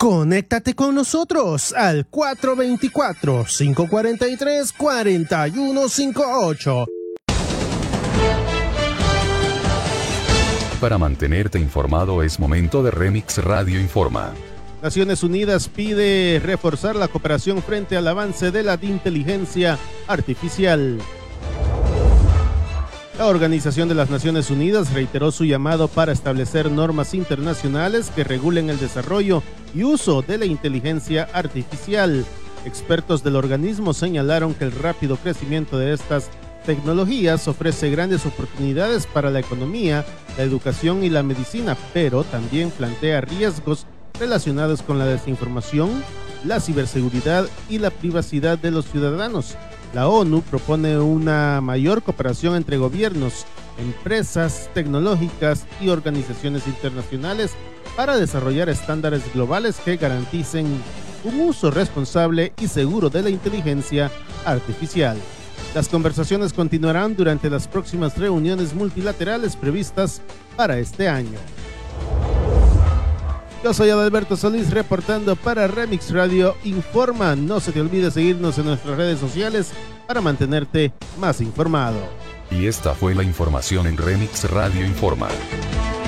Conéctate con nosotros al 424-543-4158. Para mantenerte informado es momento de Remix Radio Informa. Naciones Unidas pide reforzar la cooperación frente al avance de la inteligencia artificial. La Organización de las Naciones Unidas reiteró su llamado para establecer normas internacionales que regulen el desarrollo y uso de la inteligencia artificial. Expertos del organismo señalaron que el rápido crecimiento de estas tecnologías ofrece grandes oportunidades para la economía, la educación y la medicina, pero también plantea riesgos relacionados con la desinformación, la ciberseguridad y la privacidad de los ciudadanos. La ONU propone una mayor cooperación entre gobiernos, empresas tecnológicas y organizaciones internacionales para desarrollar estándares globales que garanticen un uso responsable y seguro de la inteligencia artificial. Las conversaciones continuarán durante las próximas reuniones multilaterales previstas para este año. Yo soy Adalberto Solís reportando para Remix Radio Informa. No se te olvide seguirnos en nuestras redes sociales para mantenerte más informado. Y esta fue la información en Remix Radio Informa.